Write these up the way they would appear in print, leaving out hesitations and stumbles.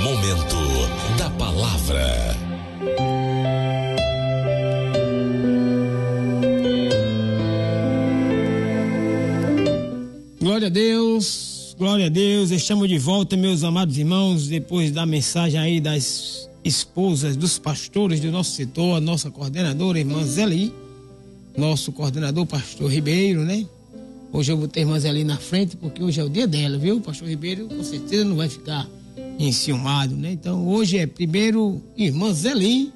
Momento da Palavra. Glória a Deus, estamos de volta, meus amados irmãos, depois da mensagem aí das esposas dos pastores do nosso setor, a nossa coordenadora, irmã Zeli, nosso coordenador, pastor Ribeiro, né? Hoje eu vou ter a irmã Zeli na frente, porque hoje é o dia dela, viu? O pastor Ribeiro com certeza não vai ficar enciumado, né? Então hoje é primeiro irmã Zeli.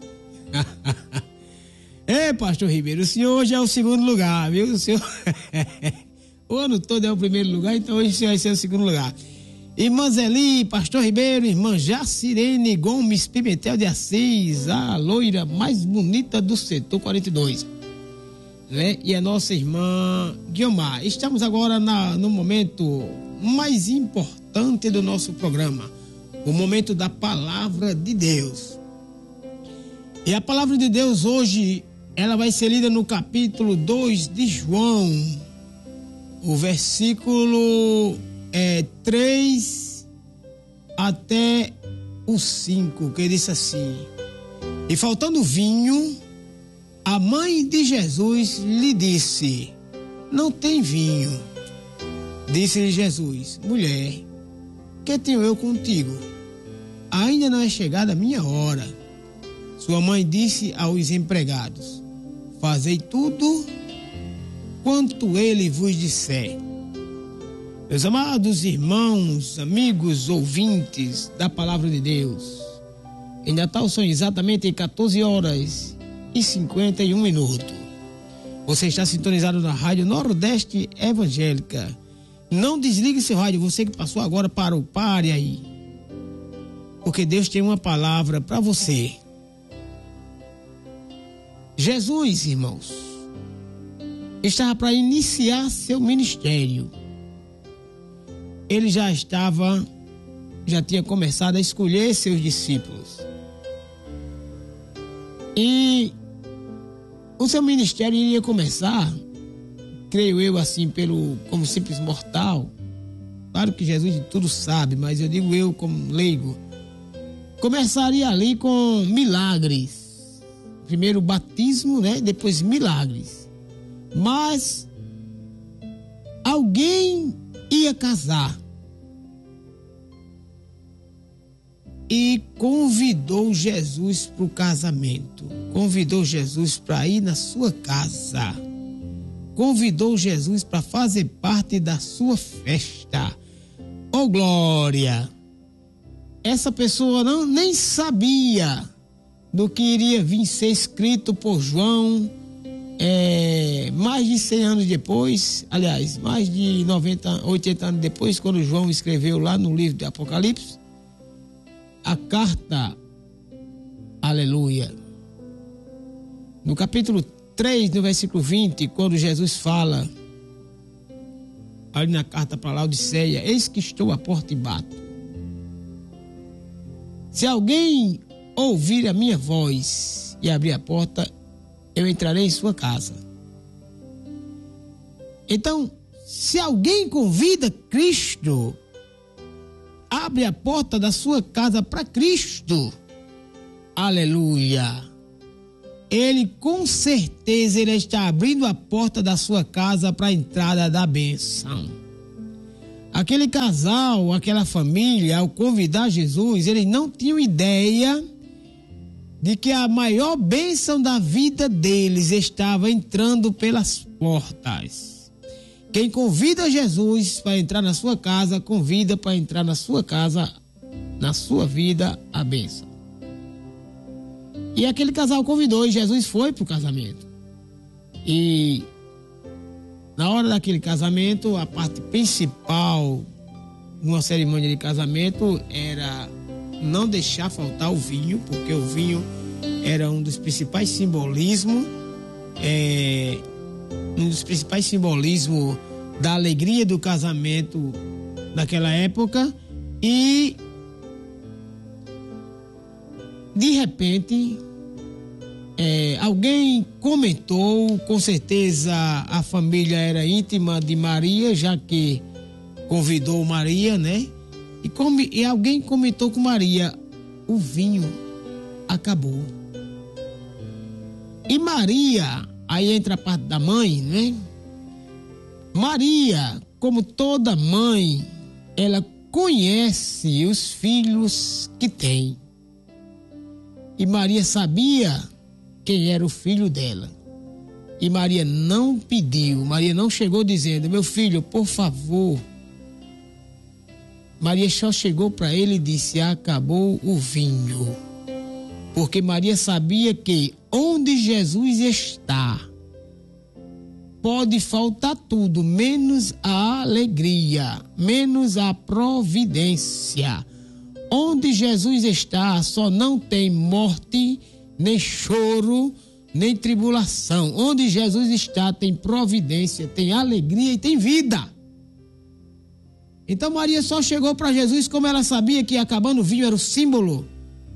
Pastor Ribeiro, o senhor hoje é o segundo lugar, viu? O senhor... O ano todo é o primeiro lugar, então hoje vai ser o segundo lugar. Irmã Zeli, pastor Ribeiro, irmã Jacirene Gomes Pimentel de Assis, a loira mais bonita do setor 42, né? E a nossa irmã Guiomar. Estamos agora no momento mais importante do nosso programa, o momento da Palavra de Deus. E a Palavra de Deus hoje, ela vai ser lida no capítulo 2 de João, o versículo 3 até o 5, que diz assim: E faltando vinho, a mãe de Jesus lhe disse: Não tem vinho. Disse-lhe Jesus: Mulher, que tenho eu contigo? Ainda não é chegada a minha hora. Sua mãe disse aos empregados: Fazei tudo quanto ele vos disser. Meus amados irmãos, amigos, ouvintes da Palavra de Deus, em Natal são exatamente 14 horas e 51 minutos. Você está sintonizado na Rádio Nordeste Evangélica. Não desligue seu rádio, você que passou agora, pare aí, porque Deus tem uma palavra para você. Jesus, irmãos, estava para iniciar seu ministério. Ele já tinha começado a escolher seus discípulos. E o seu ministério iria começar, creio eu, assim, como simples mortal. Claro que Jesus de tudo sabe, mas eu digo eu como leigo. Começaria ali com milagres. Primeiro batismo, né? Depois milagres. Mas alguém ia casar e convidou Jesus para o casamento, convidou Jesus para ir na sua casa, convidou Jesus para fazer parte da sua festa. Oh, glória! Essa pessoa nem sabia do que iria vir ser escrito por João. Mais de 100 anos depois, aliás, mais de 80 anos depois, quando João escreveu lá no livro de Apocalipse, a carta, aleluia, no capítulo 3, no versículo 20, quando Jesus fala, ali na carta para Laodiceia: Eis que estou à porta e bato. Se alguém ouvir a minha voz e abrir a porta, eu entrarei em sua casa. Então, se alguém convida Cristo, abre a porta da sua casa para Cristo, aleluia, ele com certeza ele está abrindo a porta da sua casa para a entrada da bênção. Aquele casal, aquela família, ao convidar Jesus, eles não tinham ideia de que a maior bênção da vida deles estava entrando pelas portas. Quem convida Jesus para entrar na sua casa, convida para entrar na sua casa, na sua vida, a bênção. E aquele casal convidou e Jesus foi para o casamento. E na hora daquele casamento, a parte principal numa cerimônia de casamento era não deixar faltar o vinho, porque o vinho era um dos principais simbolismos, da alegria do casamento naquela época. E de repente alguém comentou, com certeza a família era íntima de Maria, já que convidou Maria, né? E alguém comentou com Maria: o vinho acabou. E Maria, aí entra a parte da mãe, né? Maria, como toda mãe, ela conhece os filhos que tem. E Maria sabia quem era o filho dela. E Maria não pediu, Maria não chegou dizendo: meu filho, por favor. Maria só chegou para ele e disse: acabou o vinho. Porque Maria sabia que onde Jesus está, pode faltar tudo, menos a alegria, menos a providência. Onde Jesus está, só não tem morte, nem choro, nem tribulação. Onde Jesus está, tem providência, tem alegria e tem vida. Então Maria só chegou para Jesus, como ela sabia que acabando o vinho era o símbolo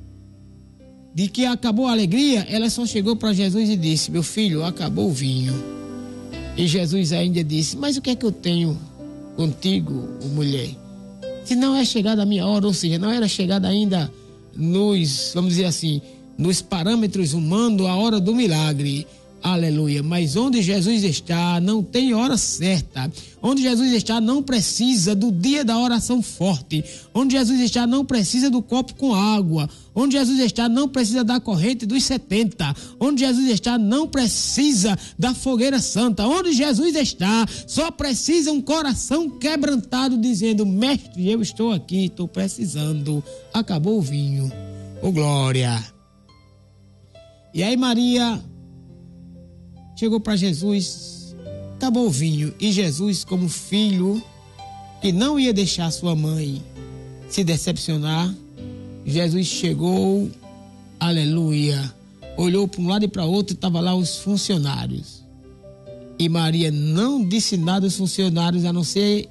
de que acabou a alegria. Ela só chegou para Jesus e disse: meu filho, acabou o vinho. E Jesus ainda disse: mas o que é que eu tenho contigo, mulher? Se não é chegada a minha hora, ou seja, não era chegada ainda nos, vamos dizer assim, nos parâmetros humanos, a hora do milagre. Aleluia. Mas onde Jesus está, não tem hora certa. Onde Jesus está, não precisa do dia da oração forte. Onde Jesus está, não precisa do copo com água. Onde Jesus está, não precisa da corrente dos 70. Onde Jesus está, não precisa da fogueira santa. Onde Jesus está, só precisa um coração quebrantado dizendo: mestre, eu estou aqui, estou precisando. Acabou o vinho. Oh, glória. E aí Maria chegou para Jesus, acabou o vinho. E Jesus, como filho que não ia deixar sua mãe se decepcionar, Jesus chegou, aleluia, olhou para um lado e para outro e estava lá os funcionários. E Maria não disse nada aos funcionários, a não ser: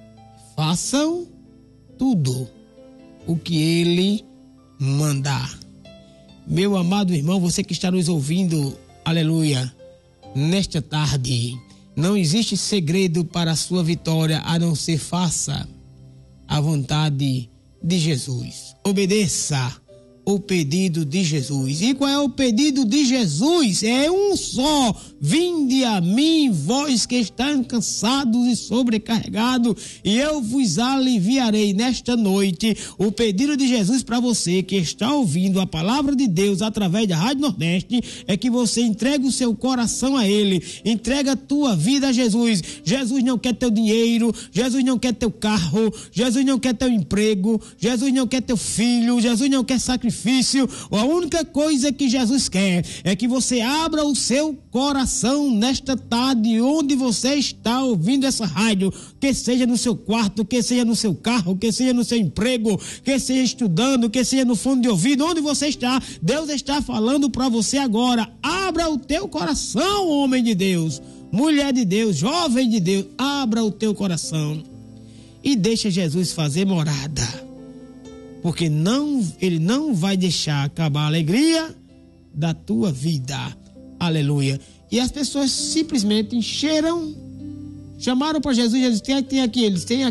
façam tudo o que ele mandar. Meu amado irmão, você que está nos ouvindo, aleluia, nesta tarde, não existe segredo para a sua vitória a não ser faça a vontade de Jesus. Obedeça o pedido de Jesus. E qual é o pedido de Jesus? É um só: vinde a mim, vós que estáis cansados e sobrecarregados, e eu vos aliviarei. Nesta noite, o pedido de Jesus para você que está ouvindo a palavra de Deus através da Rádio Nordeste é que você entregue o seu coração a Ele, entrega a tua vida a Jesus. Jesus não quer teu dinheiro, Jesus não quer teu carro, Jesus não quer teu emprego, Jesus não quer teu filho, Jesus não quer sacrifício. A única coisa que Jesus quer é que você abra o seu coração nesta tarde, onde você está ouvindo essa rádio, que seja no seu quarto, que seja no seu carro, que seja no seu emprego, que seja estudando, que seja no fundo de ouvido, onde você está, Deus está falando para você agora. Abra o teu coração, homem de Deus, mulher de Deus, jovem de Deus, abra o teu coração e deixa Jesus fazer morada. Porque ele não vai deixar acabar a alegria da tua vida. Aleluia. E as pessoas simplesmente encheram, chamaram para Jesus. Jesus tem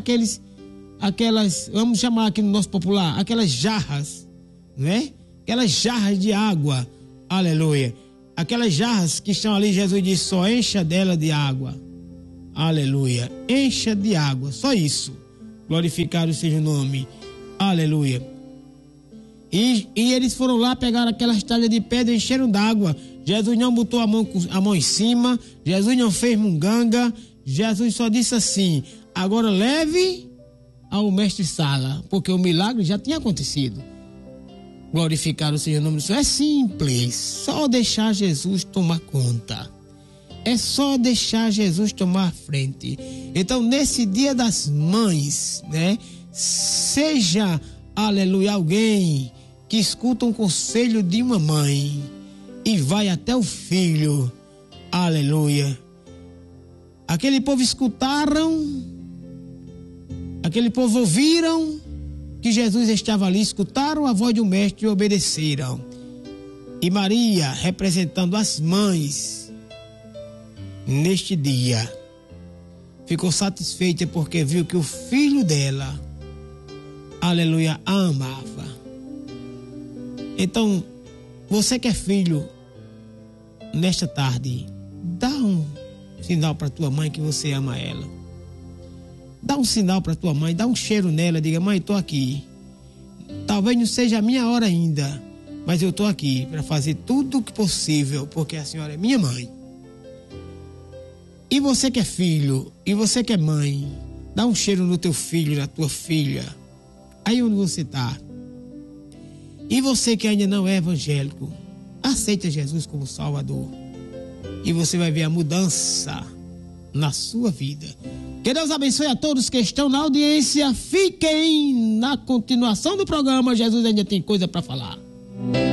aquelas, vamos chamar aqui no nosso popular, aquelas jarras, né? Aquelas jarras de água. Aleluia. Aquelas jarras que estão ali, Jesus disse: só encha dela de água. Aleluia. Encha de água, só isso. Glorificado seja o nome. Aleluia. E eles foram lá, pegaram aquelas talhas de pedra e encheram d'água. Jesus não botou a mão em cima, Jesus não fez munganga, Jesus só disse assim: agora leve ao mestre Sala, porque o milagre já tinha acontecido. Glorificado seja o nome do Senhor. É simples, só deixar Jesus tomar conta. É só deixar Jesus tomar a frente. Então, nesse Dia das Mães, né? Seja, aleluia, alguém que escuta um conselho de uma mãe e vai até o filho. Aleluia. Aquele povo ouviram que Jesus estava ali, escutaram a voz do mestre e obedeceram. E Maria, representando as mães, neste dia, ficou satisfeita porque viu que o filho dela aleluia, a amava. Então, você que é filho, nesta tarde, dá um sinal para tua mãe que você ama ela. Dá um sinal para tua mãe, dá um cheiro nela, diga: mãe, estou aqui. Talvez não seja a minha hora ainda, mas eu estou aqui para fazer tudo o que possível, porque a senhora é minha mãe. E você que é filho, e você que é mãe, dá um cheiro no teu filho, na tua filha, aí onde você está. E você que ainda não é evangélico, aceita Jesus como Salvador. E você vai ver a mudança na sua vida. Que Deus abençoe a todos que estão na audiência. Fiquem na continuação do programa. Jesus ainda tem coisa para falar.